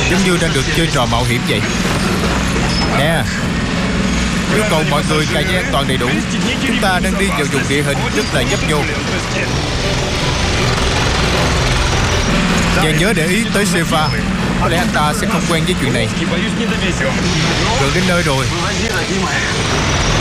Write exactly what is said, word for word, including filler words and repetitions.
giống như đang được chơi trò mạo hiểm vậy. Nè, yêu cầu mọi người cài dây an toàn đầy đủ. Chúng ta đang đi vào vùng địa hình rất là nhấp nhô. Và nhớ để ý tới Seva. Có lẽ anh ta sẽ không quen với chuyện này. Gần đến nơi rồi.